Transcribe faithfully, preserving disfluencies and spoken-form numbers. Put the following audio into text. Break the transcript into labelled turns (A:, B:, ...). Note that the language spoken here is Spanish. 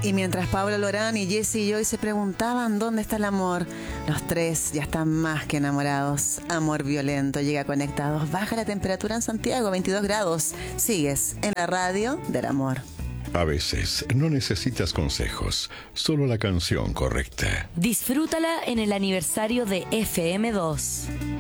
A: Y mientras Pablo Lorán y Jesse y Joy se preguntaban dónde está el amor, los tres ya están más que enamorados. Amor Violento llega Conectados. Baja la temperatura en Santiago, veintidós grados. Sigues en la radio del amor.
B: A veces no necesitas consejos, solo la canción correcta.
C: Disfrútala en el aniversario de F M dos.